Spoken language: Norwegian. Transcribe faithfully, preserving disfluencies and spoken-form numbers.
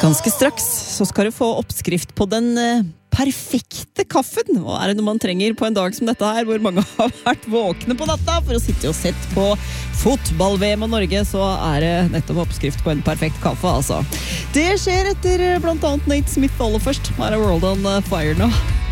Ganske straks så skal du få oppskrift på den eh, perfekte kaffen. Og er det noe man trenger på en dag som dette her, hvor mange har vært våkne på natta for å sitte og sett på fotball-V M og Norge, så er det nettopp oppskrift på en perfekt kaffe, altså. Det skjer etter blant annet Nate Smith aller først. Her er World on Fire nå.